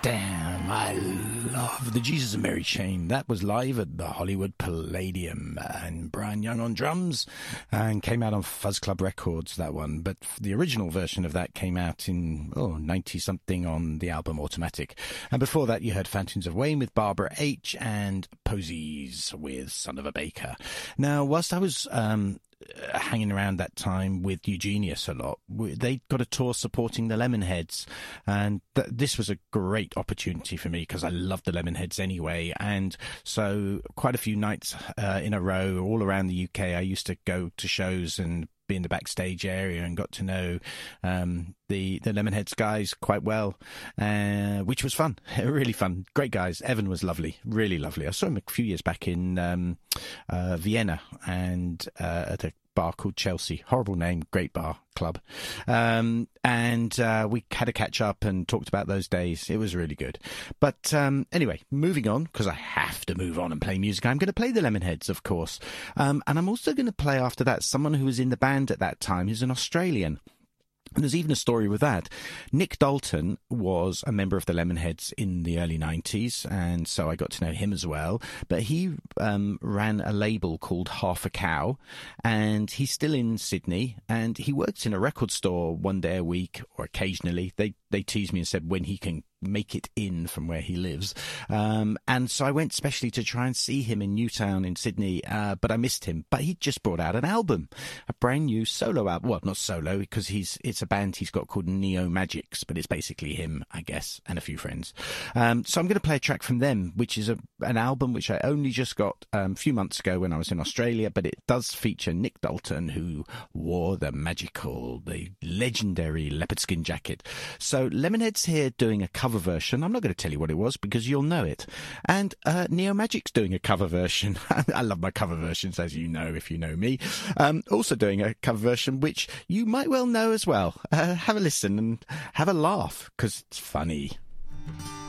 Damn, I love the Jesus and Mary Chain. That was live at the Hollywood Palladium, and Brian Young on drums, and came out on Fuzz Club Records, that one. But the original version of that came out in 90-something on the album Automatic. And before that, you heard Fountains of Wayne with Barbara H. and Posies with Son of a Baker. Now, whilst I was hanging around that time with Eugenius a lot, they got a tour supporting the Lemonheads, and this was a great opportunity for me because I loved the Lemonheads anyway. And so quite a few nights in a row all around the UK, I used to go to shows and be in the backstage area, and got to know the Lemonheads guys quite well, which was fun. Really fun. Great guys. Evan was lovely, really lovely. I saw him a few years back in Vienna, and at a bar called Chelsea. Horrible name, great bar, club. And we had a catch up and talked about those days. It was really good. But anyway, moving on, because I have to move on and play music. I'm going to play the Lemonheads, of course. And I'm also going to play after that someone who was in the band at that time, who's an Australian. And there's even a story with that. Nick Dalton was a member of the Lemonheads in the early 90s, and so I got to know him as well. But he ran a label called Half a Cow, and he's still in Sydney, and he works in a record store one day a week, or occasionally. They tease me and said when he can make it in from where he lives. And so I went specially to try and see him in Newtown in Sydney, but I missed him. But he just brought out an album, a brand new solo album. Well, not solo, because it's a band he's got called Neo Magics, but it's basically him, I guess, and a few friends. So I'm going to play a track from them, which is an album which I only just got a few months ago when I was in Australia, but it does feature Nick Dalton, who wore the legendary leopard skin jacket. So Lemonhead's here doing a cover version. I'm not going to tell you what it was because you'll know it. And Neo Magic's doing a cover version. I love my cover versions, as you know, if you know me. Also doing a cover version which you might well know as well. Have a listen and have a laugh because it's funny.